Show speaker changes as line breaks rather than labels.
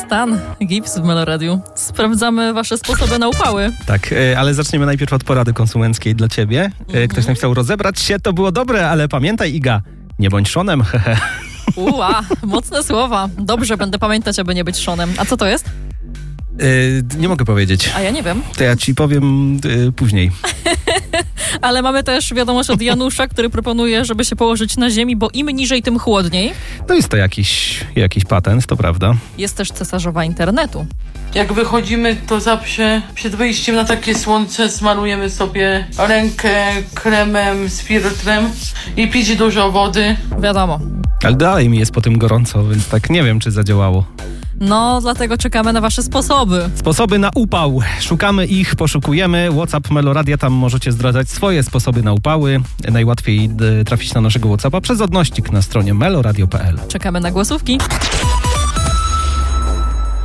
Stan, Gips w Meloradiu. Sprawdzamy wasze sposoby na upały.
Tak, ale zaczniemy najpierw od porady konsumenckiej dla ciebie. Ktoś napisał, rozebrać się to było dobre, ale pamiętaj, Iga, nie bądź Seanem, hehe.
Mocne słowa. Dobrze, będę pamiętać, aby nie być Seanem. A co to jest?
Nie mogę powiedzieć.
A ja nie wiem.
To ja ci powiem później.
Ale mamy też wiadomość od Janusza, który proponuje, żeby się położyć na ziemi, bo im niżej, tym chłodniej.
No jest to jakiś patent, to prawda.
Jest też cesarzowa internetu.
Jak wychodzimy, to zawsze przed wyjściem na takie słońce smarujemy sobie rękę kremem z filtrem i pić dużo wody.
Wiadomo.
Ale dalej mi jest po tym gorąco, więc tak nie wiem, czy zadziałało.
No, dlatego czekamy na wasze sposoby.
Sposoby na upał. Szukamy ich, poszukujemy. WhatsApp Meloradia, tam możecie zdradzać swoje sposoby na upały. Najłatwiej trafić na naszego WhatsAppa przez odnośnik na stronie meloradio.pl.
Czekamy na głosówki.